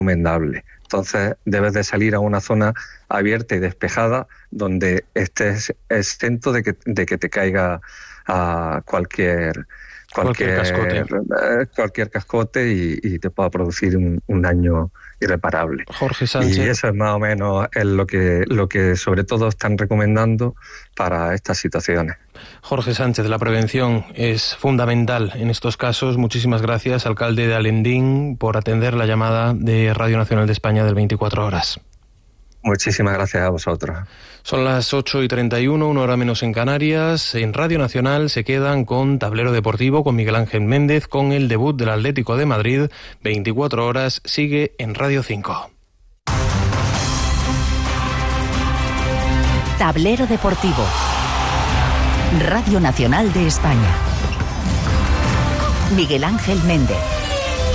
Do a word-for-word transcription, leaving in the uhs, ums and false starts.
recomendable. Entonces debes de salir a una zona abierta y despejada donde estés exento de que, de que te caiga a cualquier cualquier, cualquier cascote, cualquier cascote y, y te pueda producir un, un daño irreparable. Jorge Sánchez. Y eso es más o menos es lo que lo que sobre todo están recomendando para estas situaciones. Jorge Sánchez, la prevención es fundamental en estos casos. Muchísimas gracias, alcalde de Alendín, por atender la llamada de Radio Nacional de España del veinticuatro horas. Muchísimas gracias a vosotros. Son las ocho y treinta y uno, una hora menos en Canarias. En Radio Nacional se quedan con Tablero Deportivo, con Miguel Ángel Méndez, con el debut del Atlético de Madrid. veinticuatro horas sigue en Radio cinco. Tablero Deportivo. Radio Nacional de España. Miguel Ángel Méndez.